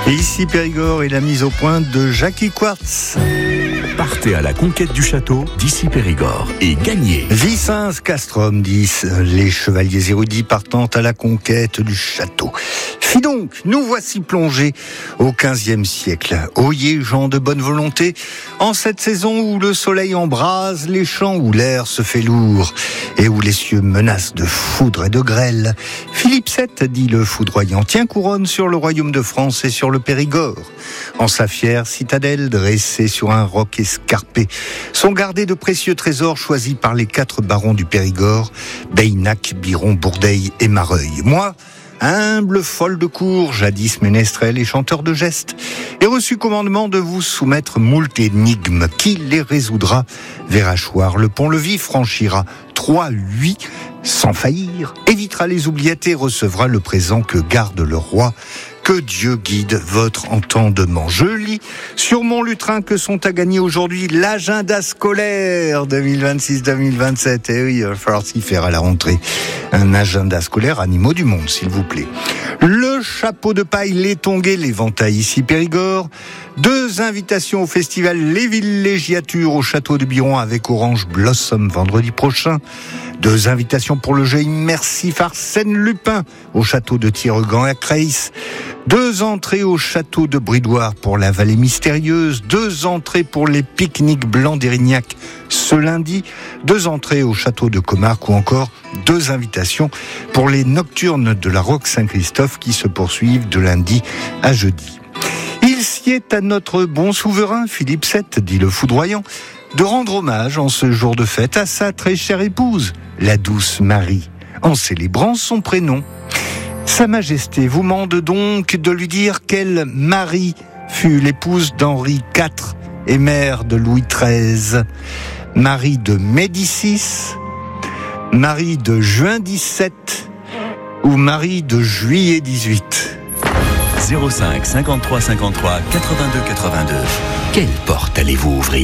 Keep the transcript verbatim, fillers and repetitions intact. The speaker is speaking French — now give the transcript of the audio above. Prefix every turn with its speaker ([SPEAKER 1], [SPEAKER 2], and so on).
[SPEAKER 1] Et ici Périgord et la mise au point de Jackie Quartz.
[SPEAKER 2] Partez à la conquête du château d'ici Périgord et gagnez.
[SPEAKER 1] Vicens Castrum, disent les chevaliers érudits partant à la conquête du château. Fi donc, nous voici plongés au quinzième siècle. Oyez, gens de bonne volonté, en cette saison où le soleil embrase les champs, où l'air se fait lourd et où les cieux menacent de foudre et de grêle, Philippe sept, dit le foudroyant, tient couronne sur le royaume de France et sur le Périgord. En sa fière citadelle, dressée sur un roc escarpé, sont gardés de précieux trésors choisis par les quatre barons du Périgord, Beynac, Biron, Bourdeil et Mareuil. Moi, humble folle de cour, jadis ménestrel et chanteur de gestes, ai reçu commandement de vous soumettre moult énigmes. Qui les résoudra, verra choir le pont-levis, franchira trois huit sans faillir, évitera les oubliettes et recevra le présent que garde le roi. Que Dieu guide votre entendement. Je lis sur mon lutrin que sont à gagner aujourd'hui l'agenda scolaire deux mille vingt-six deux mille vingt-sept. Et oui, il va falloir s'y faire à la rentrée. Un agenda scolaire animaux du monde, s'il vous plaît. Le chapeau de paille, les tongués, l'éventail ici Périgord. Deux invitations au festival Les Villégiatures au château de Biron avec Orange Blossom vendredi prochain. Deux invitations pour le jeu immersif Arsène Lupin au château de Thierregan à Creys. Deux entrées au château de Bridoire pour la vallée mystérieuse. Deux entrées pour les pique-niques blancs d'Érignac ce lundi. Deux entrées au château de Comarque ou encore deux invitations pour les nocturnes de la Roque Saint-Christophe qui se poursuivent de lundi à jeudi. Il sied à notre bon souverain Philippe sept, dit le foudroyant, de rendre hommage en ce jour de fête à sa très chère épouse, la douce Marie, en célébrant son prénom. Sa Majesté vous mande donc de lui dire quelle Marie fut l'épouse d'Henri quatre et mère de Louis treize. Marie de Médicis, Marie de juin dix-sept ou Marie de juillet dix-huit.
[SPEAKER 2] zéro cinq cinquante-trois cinquante-trois quatre-vingt-deux quatre-vingt-deux. Quelle porte allez-vous ouvrir ?